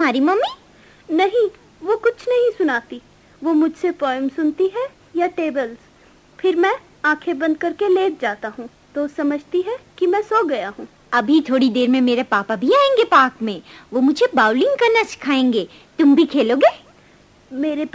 तुम्हारी मम्मी? नहीं, वो कुछ नहीं सुनाती। वो मुझसे पोएम सुनती है या टेबल्स। फिर मैं आंखें बंद करके लेट जाता हूँ तो समझती है कि मैं सो गया हूँ। अभी थोड़ी देर में मेरे पापा भी आएंगे पार्क में। वो मुझे बाउलिंग करना सिखाएंगे। तुम भी खेलोगे? मेरे